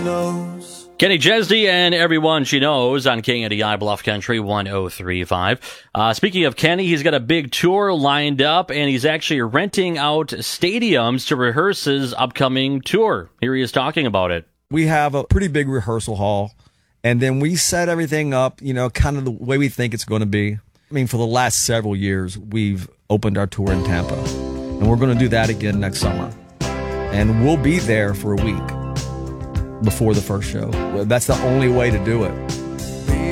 knows. Kenny Chesney and Everyone She Knows on KNDI Bluff Country 1035. Speaking of Kenny, he's got a big tour lined up, and he's actually renting out stadiums to rehearse his upcoming tour. Here he is talking about it. We have a pretty big rehearsal hall, and then we set everything up, kind of the way we think it's going to be. I mean, for the last several years, we've opened our tour in Tampa, and we're going to do that again next summer. And we'll be there for a week before the first show. That's the only way to do it.